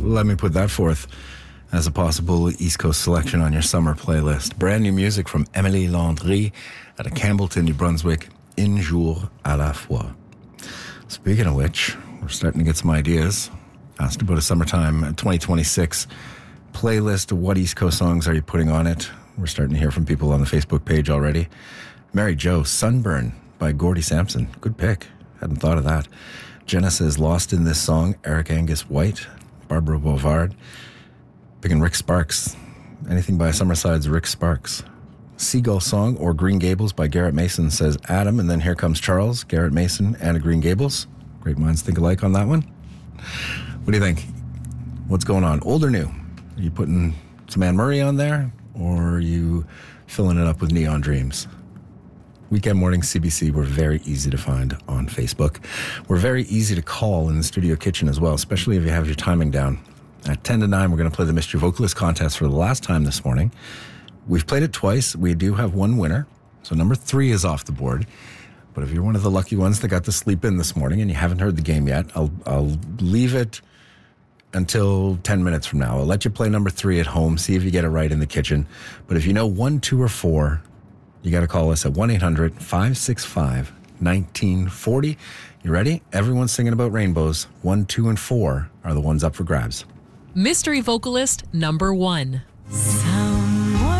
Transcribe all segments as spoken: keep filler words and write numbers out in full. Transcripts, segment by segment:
let me put that forth as a possible East Coast selection on your summer playlist. Brand new music from Emily Landry out of Campbellton, New Brunswick, Un jour à la fois. Speaking of which, we're starting to get some ideas. Asked about a summertime twenty twenty-six playlist. What East Coast songs are you putting on it? We're starting to hear from people on the Facebook page already. Mary Jo, Sunburn by Gordie Sampson. Good pick. Hadn't thought of that. Jenna says, Lost in This Song, Eric Angus White. Barbara Bovard. Picking Rick Sparks. Anything by Summerside's Rick Sparks. Seagull Song or Green Gables by Garrett Mason, says Adam. And then here comes Charles, Garrett Mason, and a Green Gables. Great minds think alike on that one. What do you think? What's going on? Old or new? Are you putting some Anne Murray on there? Or are you filling it up with Neon Dreams? Weekend Morning C B C, we're very easy to find on Facebook. We're very easy to call in the studio kitchen as well, especially if you have your timing down. At ten to nine, we're going to play the Mystery Vocalist contest for the last time this morning. We've played it twice. We do have one winner. So number three is off the board. But if you're one of the lucky ones that got to sleep in this morning and you haven't heard the game yet, I'll I'll leave it until ten minutes from now. I'll let you play number three at home, see if you get it right in the kitchen. But if you know one, two, or four, you got to call us at one eight hundred five six five one nine four zero. You ready? Everyone's singing about rainbows. One, two, and four are the ones up for grabs. Mystery Vocalist number one. Somewhere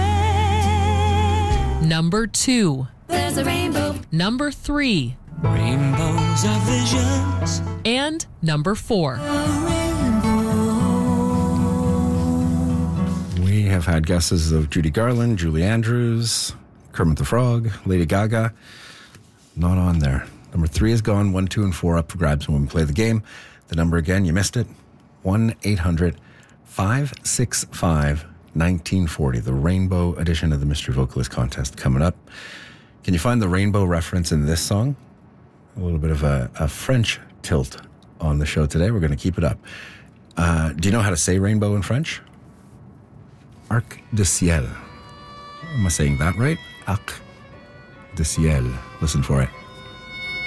Number two. there's a rainbow. Number three. Rainbows are visions. And number four. We have had guesses of Judy Garland, Julie Andrews, Kermit the Frog, Lady Gaga. Not on there. Number three is gone. One, two, and four up for grabs when we play the game. The number again, you missed it. one eight hundred five six five one nine four zero. The Rainbow edition of the Mystery Vocalist contest coming up. Can you find the rainbow reference in this song? A little bit of a, a French tilt on the show today. We're going to keep it up. Uh, do you know how to say rainbow in French? Arc de ciel. Am I saying that right? Arc de ciel. Listen for it.